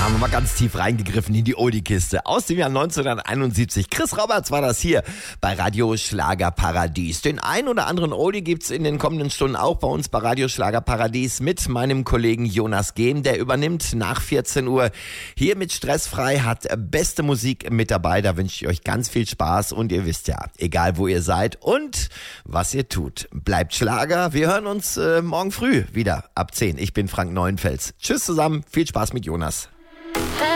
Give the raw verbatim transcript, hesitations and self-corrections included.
Haben wir mal ganz tief reingegriffen in die Oldie-Kiste. Aus dem Jahr neunzehnhunderteinundsiebzig. Chris Roberts war das hier bei Radio Schlager Paradies. Den ein oder anderen Oldie gibt's in den kommenden Stunden auch bei uns bei Radio Schlager Paradies mit meinem Kollegen Jonas Gehm. Der übernimmt nach vierzehn Uhr hier mit Stressfrei, hat beste Musik mit dabei. Da wünsche ich euch ganz viel Spaß und ihr wisst ja, egal wo ihr seid und was ihr tut, bleibt Schlager. Wir hören uns äh, morgen früh wieder ab zehn. Ich bin Frank Neuenfels. Tschüss zusammen, viel Spaß mit Jonas.